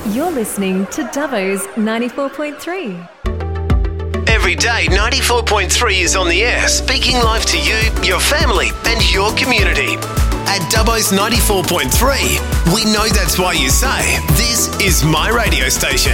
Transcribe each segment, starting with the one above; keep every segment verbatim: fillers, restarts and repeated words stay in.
You're listening to Dubbo's ninety-four point three. Every day, ninety-four point three is on the air, speaking live to you, your family, and your community. At Dubbo's ninety-four point three, we know that's why you say, this is my radio station.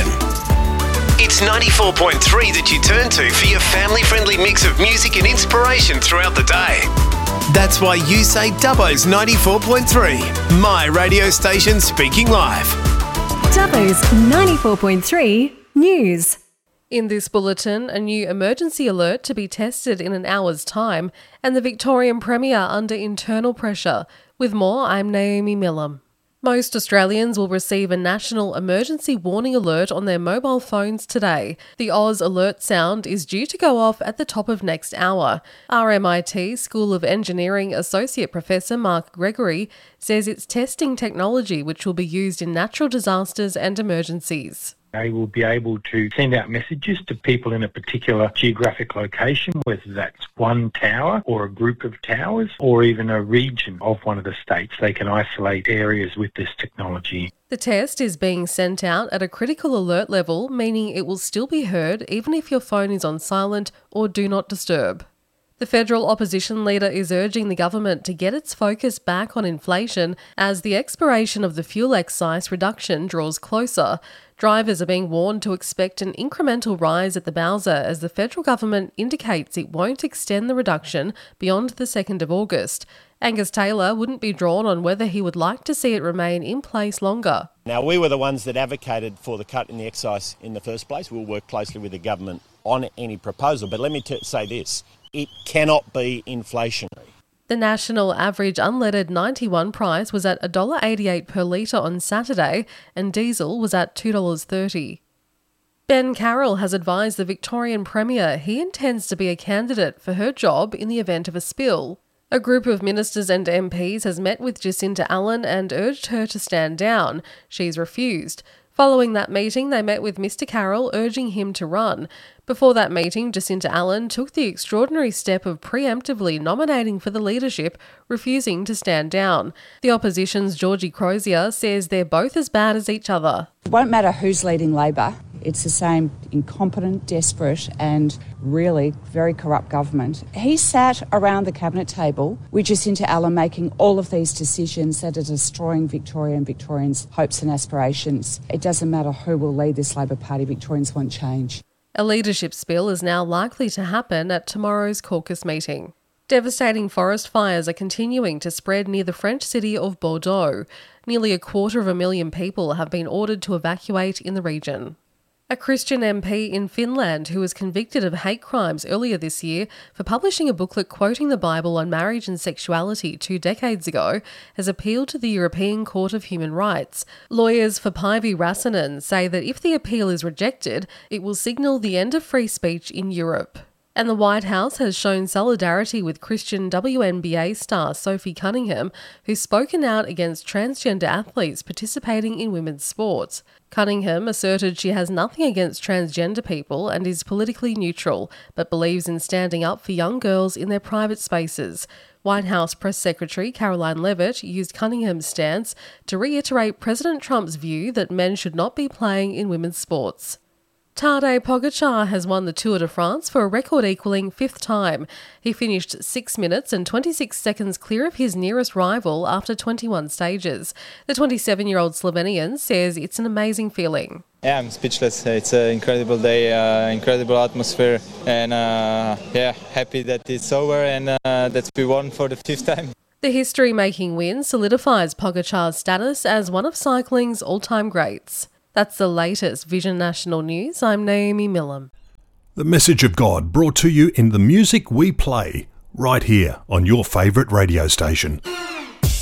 It's ninety-four point three that you turn to for your family-friendly mix of music and inspiration throughout the day. That's why you say Dubbo's ninety-four point three, my radio station speaking live. Dubbo's ninety-four point three News. In this bulletin, a new emergency alert to be tested in an hour's time, and the Victorian Premier under internal pressure. With more, I'm Naomi Millam. Most Australians will receive a national emergency warning alert on their mobile phones today. The Oz alert sound is due to go off at the top of next hour. R M I T School of Engineering Associate Professor Mark Gregory says it's testing technology which will be used in natural disasters and emergencies. They will be able to send out messages to people in a particular geographic location, whether that's one tower or a group of towers or even a region of one of the states. They can isolate areas with this technology. The test is being sent out at a critical alert level, meaning it will still be heard even if your phone is on silent or do not disturb. The federal opposition leader is urging the government to get its focus back on inflation as the expiration of the fuel excise reduction draws closer. Drivers are being warned to expect an incremental rise at the Bowser as the federal government indicates it won't extend the reduction beyond the second of August. Angus Taylor wouldn't be drawn on whether he would like to see it remain in place longer. Now, we were the ones that advocated for the cut in the excise in the first place. We'll work closely with the government on any proposal. But let me t- say this. It cannot be inflationary. The national average unleaded ninety-one price was at one dollar eighty-eight per litre on Saturday and diesel was at two dollars thirty. Ben Carroll has advised the Victorian Premier he intends to be a candidate for her job in the event of a spill. A group of ministers and M Ps has met with Jacinta Allan and urged her to stand down. She's refused. Following that meeting, they met with Mister Carroll, urging him to run. Before that meeting, Jacinta Allan took the extraordinary step of preemptively nominating for the leadership, refusing to stand down. The opposition's Georgie Crozier says they're both as bad as each other. It won't matter who's leading Labor. It's the same incompetent, desperate and really very corrupt government. He sat around the cabinet table with Jacinta Allan making all of these decisions that are destroying Victoria and Victorians' hopes and aspirations. It doesn't matter who will lead this Labor Party, Victorians want change. A leadership spill is now likely to happen at tomorrow's caucus meeting. Devastating forest fires are continuing to spread near the French city of Bordeaux. Nearly a quarter of a million people have been ordered to evacuate in the region. A Christian M P in Finland who was convicted of hate crimes earlier this year for publishing a booklet quoting the Bible on marriage and sexuality two decades ago has appealed to the European Court of Human Rights. Lawyers for Päivi Räsänen say that if the appeal is rejected, it will signal the end of free speech in Europe. And the White House has shown solidarity with Christian W N B A star Sophie Cunningham, who's spoken out against transgender athletes participating in women's sports. Cunningham asserted she has nothing against transgender people and is politically neutral, but believes in standing up for young girls in their private spaces. White House Press Secretary Caroline Leavitt used Cunningham's stance to reiterate President Trump's view that men should not be playing in women's sports. Tadej Pogačar has won the Tour de France for a record-equalling fifth time. He finished six minutes and twenty-six seconds clear of his nearest rival after twenty-one stages. The twenty-seven-year-old Slovenian says it's an amazing feeling. Yeah, I'm speechless. It's an incredible day, uh, incredible atmosphere, and uh, yeah, happy that it's over and uh, that we won for the fifth time. The history-making win solidifies Pogačar's status as one of cycling's all-time greats. That's the latest Vision National News. I'm Naomi Millam. The message of God brought to you in the music we play, right here on your favourite radio station.